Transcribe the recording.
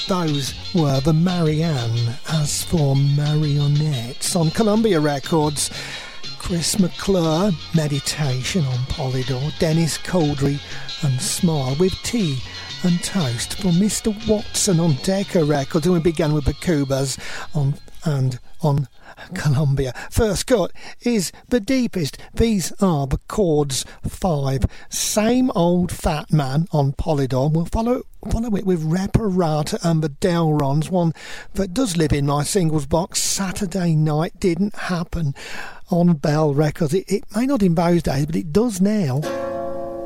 Those were the Marianne as for Marionettes on Columbia Records. Chris McClure, Meditation on Polydor. Dennis Caldry and Smile with Tea and Toast for Mr. Watson on Decca Records. And we began with the Cubas on Columbia. First cut is The Deepest. These are the Chords 5. Same Old Fat Man on Polydor. We'll follow it with Reparata and the Delrons, one that does live in my singles box. Saturday Night Didn't Happen on Bell Records. It may not in those days, but it does now.